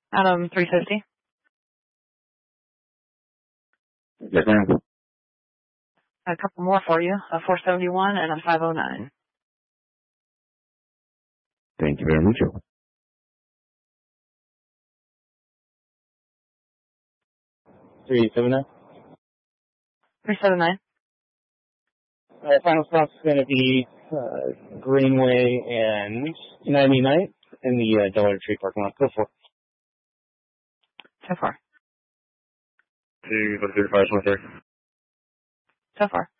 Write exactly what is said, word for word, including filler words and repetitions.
Adam, three fifty. Yes, ma'am. A couple more for you, a four seventy-one and a five oh nine. Thank you very much. three seventy-nine. three seventy-nine. Uh, final stop's going to be uh, Greenway and ninety-ninth in the uh, Dollar Tree parking lot. Go for it. So far. Two, five, five, So far.